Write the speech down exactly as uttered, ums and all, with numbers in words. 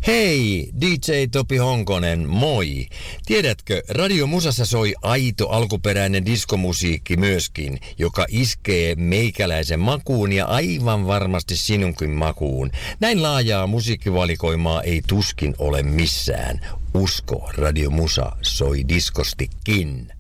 Hei, D J Topi Honkonen, moi. Tiedätkö, Radio Musassa soi aito alkuperäinen diskomusiikki myöskin, joka iskee meikäläisen makuun ja aivan varmasti sinunkin makuun. Näin laajaa musiikkivalikoimaa ei tuskin ole missään. Usko, Radio Musa soi diskostikin.